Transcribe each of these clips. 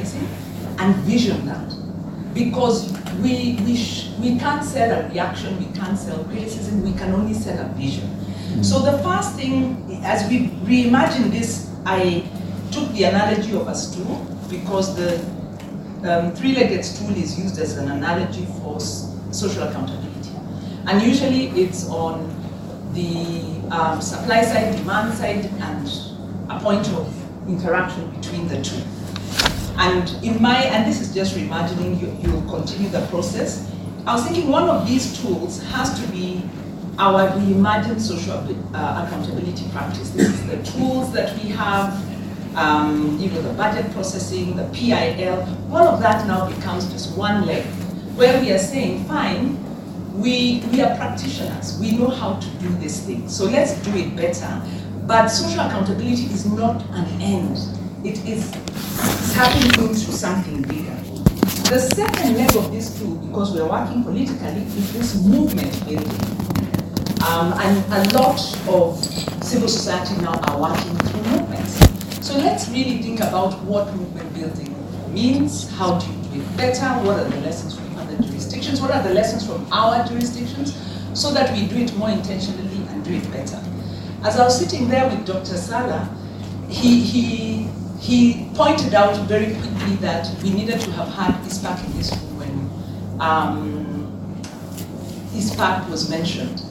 organizing and vision that. Because we can't sell a reaction, we can't sell criticism, we can only sell a vision. So the first thing, as we reimagine this, I took the analogy of a stool, because the three-legged stool is used as an analogy for social accountability. And usually it's on the supply side, demand side, and a point of interaction between the two. And this is just reimagining, you'll continue the process. I was thinking one of these tools has to be our reimagined social accountability practice. This is the tools that we have, the budget processing, the PIL, all of that now becomes just one leg, where we are saying, fine, we are practitioners, we know how to do this thing, so let's do it better. But social accountability is not an end, it is tapping into something bigger. The second leg of this tool, because we're working politically, is this movement building. And a lot of civil society now are working through movements. So let's really think about what movement building means, how do you do it better, what are the lessons from other jurisdictions, what are the lessons from our jurisdictions, so that we do it more intentionally and do it better. As I was sitting there with Dr. Sala, he pointed out very quickly that we needed to have had ISPAC in this room when ISPAC was mentioned.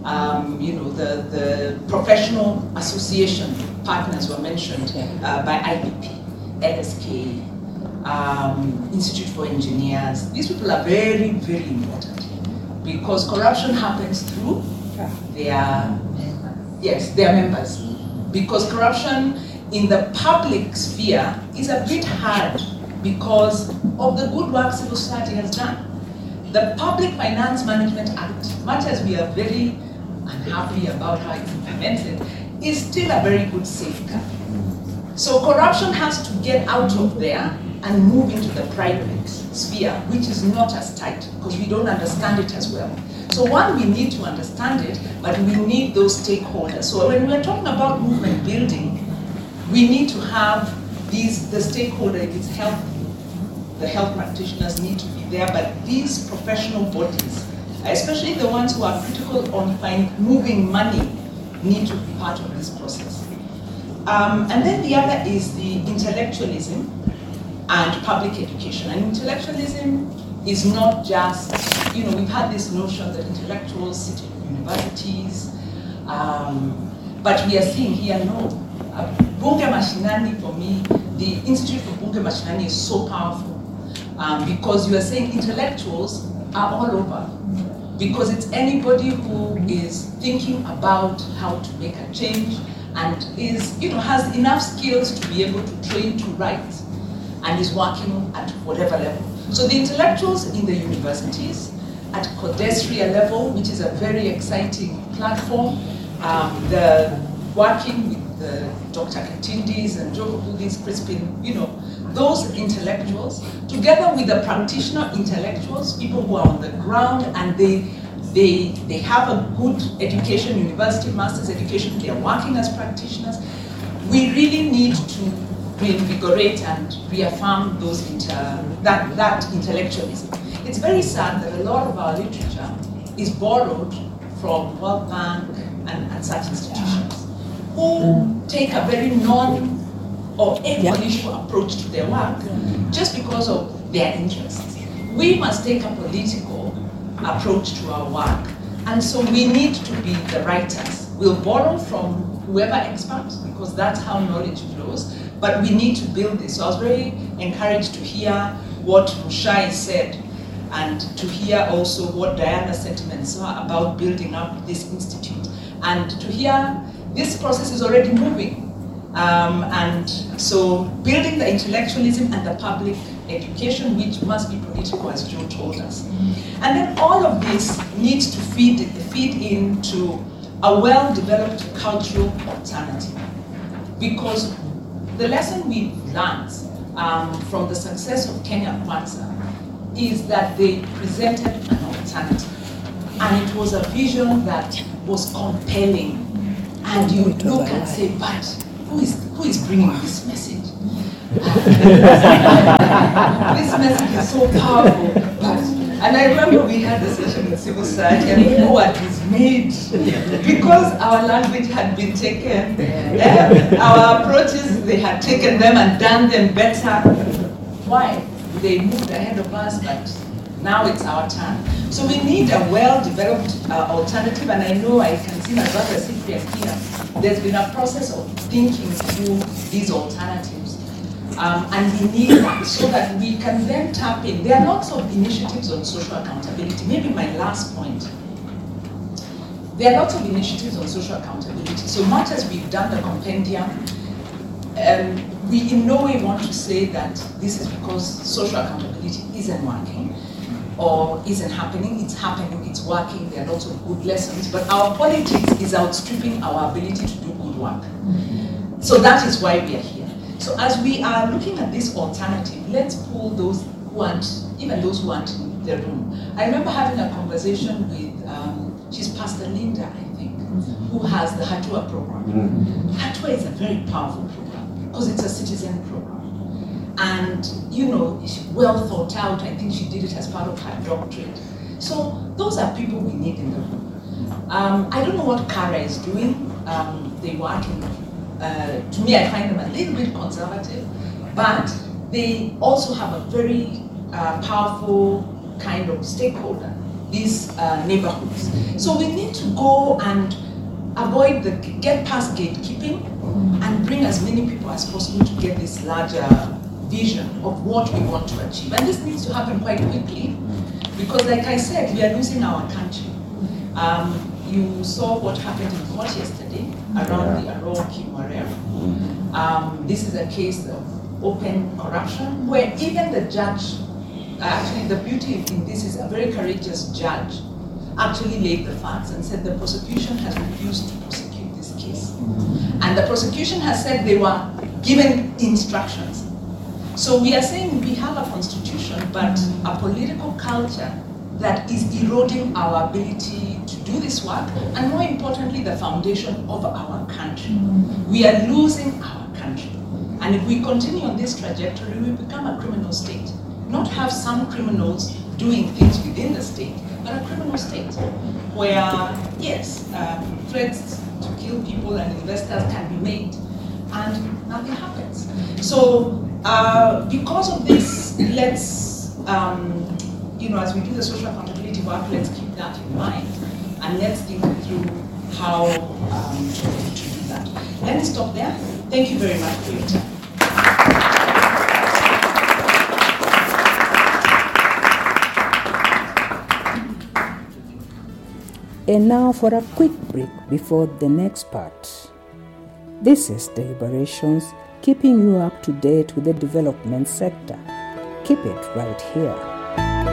The professional association partners were mentioned by IPP, LSK, Institute for Engineers. These people are very, very important because corruption happens through their members. Because corruption in the public sphere is a bit hard because of the good work civil society has done. The Public Finance Management Act, much as we are very unhappy about how it's implemented, is still a very good safeguard. So corruption has to get out of there and move into the private sphere, which is not as tight because we don't understand it as well. So one, we need to understand it, but we need those stakeholders. So when we're talking about movement building, we need to have the stakeholder, if it's health, the health practitioners need to be there, but these professional bodies, especially the ones who are critical on moving money, need to be part of this process. And then the other is the intellectualism and public education. And intellectualism is not just, we've had this notion that intellectuals sit in universities, but we are seeing here, no. Bunge Mashinani, for me, the Institute for Bunge Mashinani is so powerful because you are saying intellectuals are all over. Because it's anybody who is thinking about how to make a change and has enough skills to be able to train to write and is working at whatever level. So the intellectuals in the universities, at Codesria level, which is a very exciting platform, the working with the Dr. Katindis and Joe Kubudis, Crispin, those intellectuals, together with the practitioner intellectuals, people who are on the ground and they have a good education, university, master's education, they are working as practitioners. We really need to reinvigorate and reaffirm those that intellectualism. It's very sad that a lot of our literature is borrowed from World Bank and such institutions who take a very or apolitical approach to their work just because of their interests. We must take a political approach to our work, and so we need to be the writers. We'll borrow from whoever experts because that's how knowledge flows, but we need to build this. So I was very encouraged to hear what Mushai said and to hear also what Diana's sentiments are about building up this institute, and to hear this process is already moving. And so building the intellectualism and the public education, which must be political, as Joe told us. And then all of this needs to feed into a well-developed cultural alternative. Because the lesson we've learned from the success of Kenya Kwanza is that they presented an alternative. And it was a vision that was compelling. And you look and say, but who is bringing this message? This message is so powerful. And I remember we had a session in civil society and people were dismayed because our language had been taken, our approaches, they had taken them and done them better. Why? They moved ahead of us, but now it's our turn. So we need a well-developed alternative, and I know I can see my brother Cyprian here. There's been a process of thinking through these alternatives. And we need that so that we can then tap in. There are lots of initiatives on social accountability. Maybe my last point. There are lots of initiatives on social accountability. So much as we've done the compendium, we in no way want to say that this is because social accountability isn't working or isn't happening. It's happening, it's working, there are lots of good lessons, but our politics is outstripping our ability to do good work. So that is why we are here. So as we are looking at this alternative, let's pull those who aren't, even those who aren't in the room. I remember having a conversation with, she's Pastor Linda, I think, who has the Hatua program. Hatua is a very powerful program because it's a citizen program. And, you know, well thought out. I think she did it as part of her doctorate. So those are people we need in the room. I don't know what Kara is doing. They work in, to me, I find them a little bit conservative, but they also have a very powerful kind of stakeholder, these neighborhoods. So we need to go and avoid get past gatekeeping and bring as many people as possible to get this larger vision of what we want to achieve. And this needs to happen quite quickly because, like I said, we are losing our country. You saw what happened in court yesterday around the Arrow Kimwarere. This is a case of open corruption where even the judge, actually the beauty in this is a very courageous judge actually laid the facts and said the prosecution has refused to prosecute this case. And the prosecution has said they were given instructions. So we are saying we have a constitution, but a political culture that is eroding our ability to do this work, and more importantly, the foundation of our country. We are losing our country. And if we continue on this trajectory, we become a criminal state. Not have some criminals doing things within the state, but a criminal state where, yes, threats to kill people and investors can be made, and nothing happens. So, because of this, let's, you know, as we do the social accountability work, let's keep that in mind, and let's think through how to do that. Let me stop there. Thank you very much for your time. And now for a quick break before the next part. This is Deliberations, keeping you up to date with the development sector. Keep it right here.